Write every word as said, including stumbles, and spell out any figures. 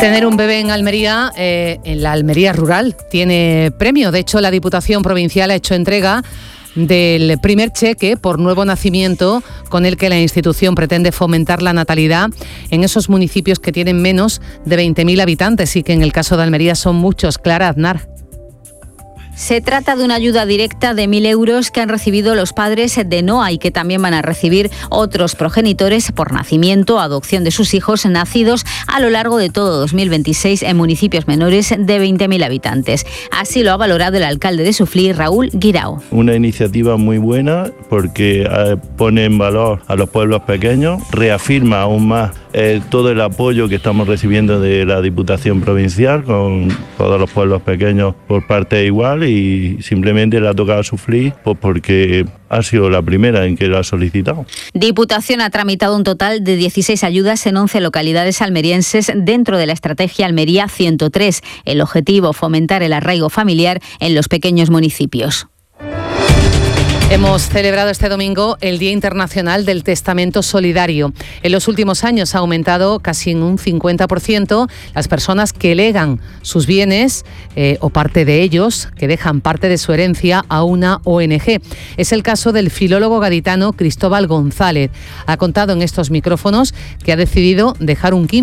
Tener un bebé en Almería, eh, en la Almería rural, tiene premio. De hecho, la Diputación Provincial ha hecho entrega del primer cheque por nuevo nacimiento con el que la institución pretende fomentar la natalidad en esos municipios que tienen menos de veinte mil habitantes y que en el caso de Almería son muchos. Clara Aznar. Se trata de una ayuda directa de mil euros que han recibido los padres de Noa y que también van a recibir otros progenitores por nacimiento o adopción de sus hijos nacidos a lo largo de todo dos mil veintiséis en municipios menores de veinte mil habitantes. Así lo ha valorado el alcalde de Suflí, Raúl Guirao. Una iniciativa muy buena porque eh, pone en valor a los pueblos pequeños, reafirma aún más eh, todo el apoyo que estamos recibiendo de la Diputación Provincial con todos los pueblos pequeños por parte igual, y simplemente le ha tocado Suflí pues porque ha sido la primera en que lo ha solicitado. Diputación ha tramitado un total de dieciséis ayudas en once localidades almerienses dentro de la estrategia Almería ciento tres. El objetivo, fomentar el arraigo familiar en los pequeños municipios. Hemos celebrado este domingo el Día Internacional del Testamento Solidario. En los últimos años ha aumentado casi en un cincuenta por ciento las personas que legan sus bienes eh, o parte de ellos, que dejan parte de su herencia a una O N Ge. Es el caso del filólogo gaditano Cristóbal González. Ha contado en estos micrófonos que ha decidido dejar un quince